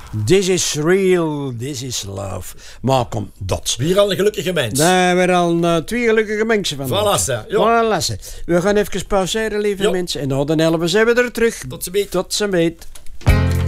This is real, this is love. Maar kom, dat. Weer al een gelukkige mens. Daar hebben we al 2 gelukkige mensen van. Voilà, ze. Ja. Voilà, ze. We gaan even pauzeren, lieve mensen. En na de 11 zijn we er terug. Tot ze beet. Tot ze beet.